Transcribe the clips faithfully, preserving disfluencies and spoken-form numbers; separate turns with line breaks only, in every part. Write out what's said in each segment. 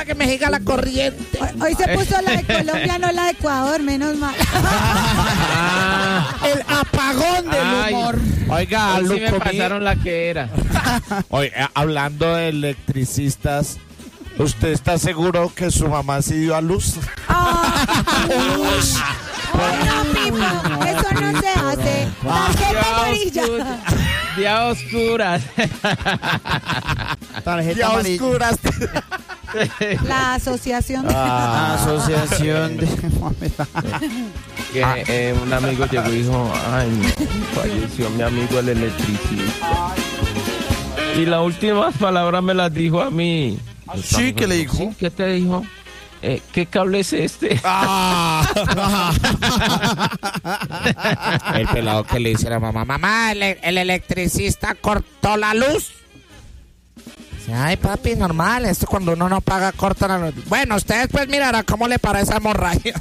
para que me siga la corriente.
Hoy, hoy se puso la de Colombia, no la de Ecuador, menos mal.
El apagón del
Ay,
humor.
Oiga,
Hoy sí me
Luco,
pasaron la que era.
Oye, hablando de electricistas, ¿usted está seguro que su mamá sí dio a luz?
Ay, no, Pipo, eso no se hace. Tarjeta amarilla.
Día oscuras.
Tarjeta amarilla.
oscuras.
La asociación.
Ah, asociación de...
Que eh, un amigo llegó y dijo, ay, no, falleció mi amigo el electricista. Y las últimas palabras me las dijo a mí.
Sí, ¿qué le dijo?
Sí, ¿qué te dijo? Eh, ¿Qué cable es este?
El pelado que le dice a la mamá, mamá, el, el electricista cortó la luz. Dice, ay, papi, normal, esto cuando uno no paga corta la luz. Bueno, ustedes pues mirarán cómo le para esa hemorragia.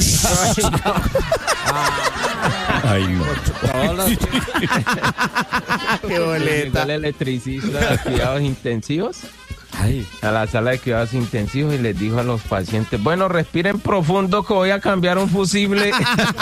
Ay, no.
Qué boleta. El electricista de cuidados intensivos. Ay. A la sala de cuidados intensivos y les dijo a los pacientes, bueno, respiren profundo que voy a cambiar un fusible.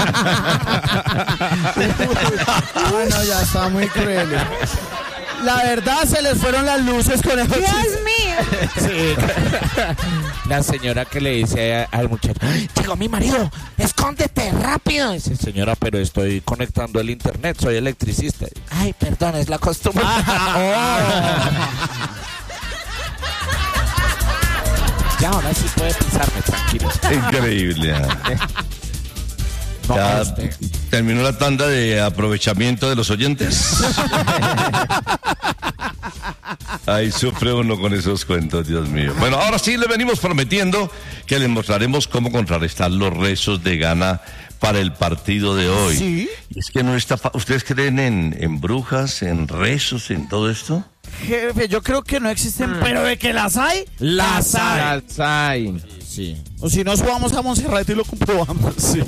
Bueno, ya está muy cruel. La verdad, se les fueron las luces con esos
Dios
chistes.
mío.
Sí. La señora que le dice al muchacho, llegó mi marido, escóndete rápido. Dice, señora, pero estoy conectando el internet, soy electricista. Ay, perdón, es la costumbre. Ya, ahora sí puede pisarme, tranquilo.
Increíble.
No,
Ya
usted.
terminó la tanda de aprovechamiento de los oyentes. Ahí sufre uno con esos cuentos, Dios mío. Bueno, ahora sí le venimos prometiendo que les mostraremos cómo contrarrestar los rezos de Gana para el partido de hoy.
¿Sí?
Y es que no está fa- ¿Ustedes creen en, en brujas, en rezos, en todo esto?
Jefe, yo creo que no existen, pero de que las hay, las hay.
Las hay.
Sí.
O si no, subamos a Montserrat y lo comprobamos. Sí.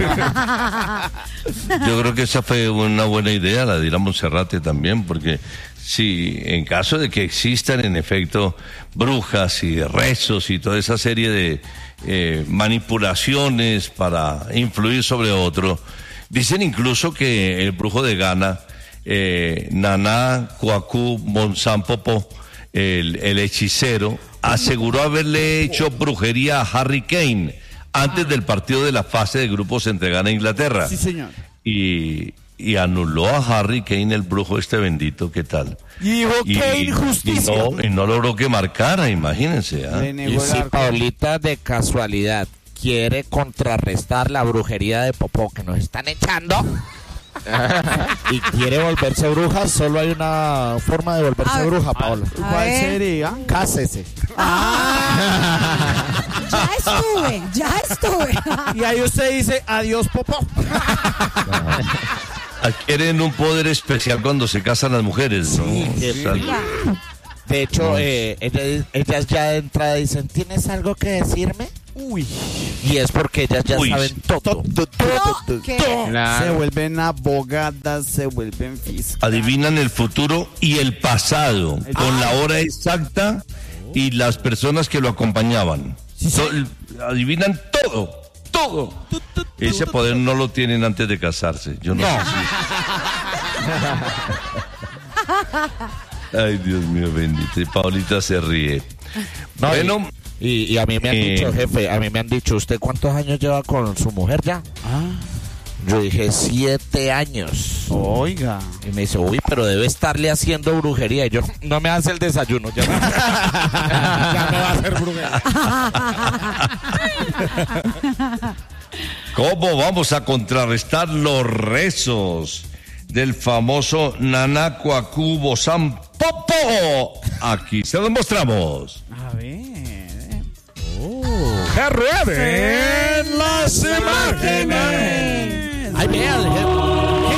Yo creo que esa fue una buena idea, la de ir a Monserrate también, porque si en caso de que existan en efecto brujas y rezos y toda esa serie de eh, manipulaciones para influir sobre otro, dicen incluso que el brujo de Ghana, eh, Nana Kwaku Monsampopo, el, el hechicero, aseguró haberle hecho brujería a Harry Kane antes del partido de la fase de grupos entre Ghana e Inglaterra.
Sí, señor.
Y, y anuló a Harry Kane, el brujo este bendito, ¿qué tal?
Y dijo, qué
y,
injusticia.
y no, y no logró que marcara, imagínense. ¿ah?
Le
Y
negó el
si
arco.
Paulita de casualidad quiere contrarrestar la brujería de Popó que nos están echando y quiere volverse bruja, solo hay una forma de
A
volverse
ver.
bruja, Paola.
A
¿Cuál
ver.
sería?
Cásese.
Ya estuve, ya estuve.
Y ahí usted dice, adiós, popó.
Adquieren un poder especial cuando se casan las mujeres, ¿no?
qué
O sea,
De hecho, eh, ellas, ellas ya de entrada dicen, ¿tienes algo que decirme?
Uy.
Y es porque ellas ya
Uy,
saben todo.
No, ¿qué?
Claro.
Se vuelven abogadas, se vuelven fiscales.
adivinan el futuro y el pasado con la hora exacta y las personas que lo acompañaban. So- adivinan todo, todo. Ese poder no lo tienen antes de casarse. Yo no, sé si... Ay, Dios mío bendito. Y Paulita se ríe.
No,
Bueno,
Y, y a mí me han
Eh.
dicho, jefe, a mí me han dicho, ¿usted cuántos años lleva con su mujer ya? Yo dije, siete años.
Oiga.
Y me dice, uy, pero debe estarle haciendo brujería. Y yo, no me hace el desayuno, ya, ya me va a hacer brujería.
¿cómo vamos a contrarrestar los rezos del famoso Nana Kwaku Monsampopo? Aquí se los mostramos.
A ver.
¡Que rueden las imágenes! ¡Ay, vean!